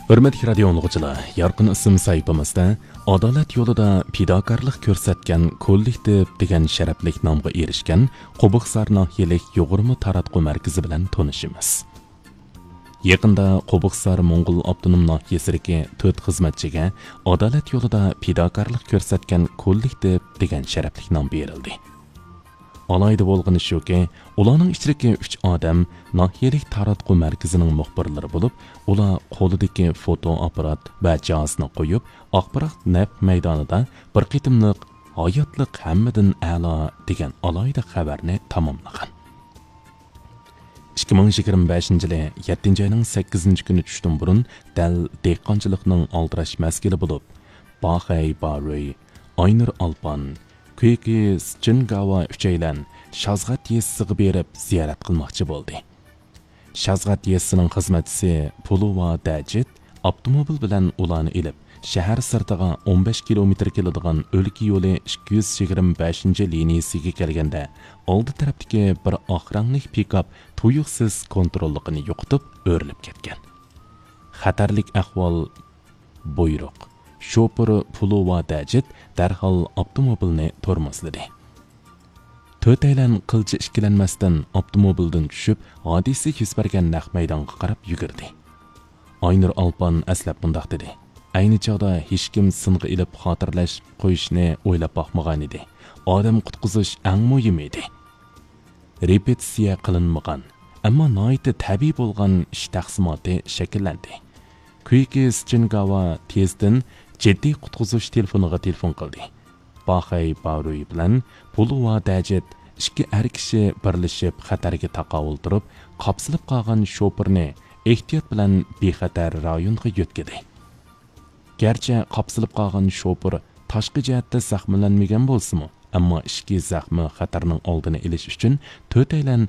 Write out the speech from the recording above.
Hürmetli radio anlıqçılar, yarqın isim sayfamızda adolat yo'lida fidokorlik ko'rsatgan kollektiv degan sharaflik nomga erishgan Qo'biqsar nahiyalik yo'g'irma taratqu markazi bilan tanishimiz. Yaqinda Qo'biqsar Mo'ng'ul avtonom nahiyasidagi 4 xizmatchiga adolat yo'lida fidokorlik ko'rsatgan kollektiv degan sharaflik nom berildi. Alayda bo'lgani shuki, ularning ichidagi 3 odam nahiyalik taratqu markazining muxbirlari bo'lib, ular qo'lidagi fotoapparat va jihozni qo'yib, axborot naf maydonida bir qitimliq hayotlik hammadan a'lo degan alayda xabarni tamomlagan. 2025-yili 7-oyning 8-kuni tushdan burun dal dehqonchilikning aldirash maskili bo'lib, Baxay Baroy, Aynur Alpan, Kuykiz Chingava uchaylan Shazg'at yesiga berib ziyorat qilmoqchi bo'ldi. Shazg'at yesining xizmatchisi Puluva Dajit avtomobil bilan ularni ilib, shahar sirtiga 15 kilometr keladigan o'lka yo'li 225-liniyasiga kelganda, oldi tarafdagi bir oq rangli pikap tuyuqsiz kontrolligini yo'qotib, o'rilib ketgan. Xatarlik ahvol buyruq. Şoförü Puluva Dajit darhol avtomobilni tormozladi. To'taylan qilchi ishkilanmasdan avtomobildan tushib, hodisa yuz bergan naq maydonga qarab yugurdi. Aynur Alpan aslab bundoq dedi. Ayni chog'da hech kim sing'i ilib xotirlash qo'yishni o'ylab boqmagan edi. Odam qutqizish eng muhim edi. Repetitsiya qilinmagan, ammo noiti tabiiy bo'lgan ish taqsimoti shakllandi. Kuykiz Chingava tezdan jiddiy qutqizish telefoniga telefon qildi. Baxay Baroy bilan Puluva Dajit ikki kishi birlashib xatarga taqovul turib, qopsilib qolgan shoferni ehtiyot bilan bexatar rayonga yo'tkadi. Garchi qopsilib qolgan shofer tashqi jihatda zaxmlanmagan bo'lsa-mu, ammo ikki zaxmi xatarning oldini olish uchun to'taylan